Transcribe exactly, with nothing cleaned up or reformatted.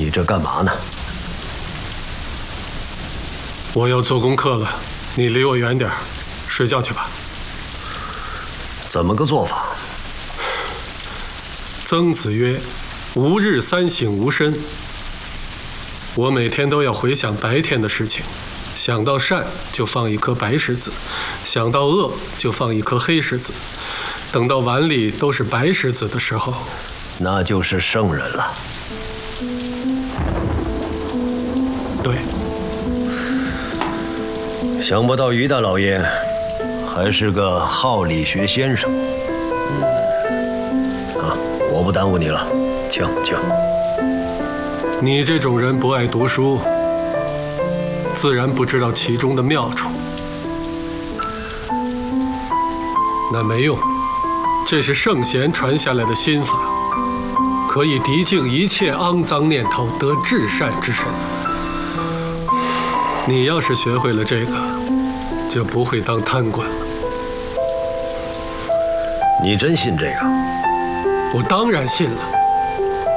你这干嘛呢？ 我要做功课了，你离我远点儿，睡觉去吧。 怎么个做法？ 曾子曰：“吾日三省吾身。”我每天都要回想白天的事情，想到善就放一颗白石子，想到恶就放一颗黑石子。等到碗里都是白石子的时候， 那就是圣人了。 对。 想不到于大老爷还是个好理学先生。嗯，啊，我不耽误你了，请请。 你这种人不爱读书，自然不知道其中的妙处。那没用，这是圣贤传下来的心法，可以涤净一切肮脏念头，得至善之身。你要是学会了这个，就不会当贪官了。 你真信这个？ 我当然信了。